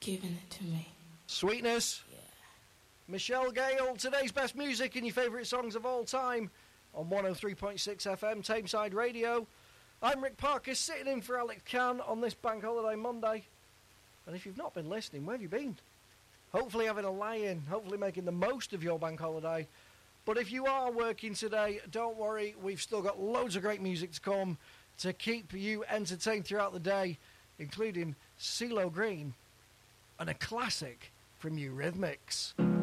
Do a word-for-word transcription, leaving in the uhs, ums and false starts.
giving it to me. Sweetness. Yeah. Michelle Gale, today's best music and your favourite songs of all time on one oh three point six F M, Tameside Radio. I'm Rick Parker, sitting in for Alex Can on this Bank Holiday Monday. And if you've not been listening, where have you been? Hopefully having a lie-in, hopefully making the most of your bank holiday. But if you are working today, don't worry, we've still got loads of great music to come to keep you entertained throughout the day, including CeeLo Green and a classic from Eurythmics.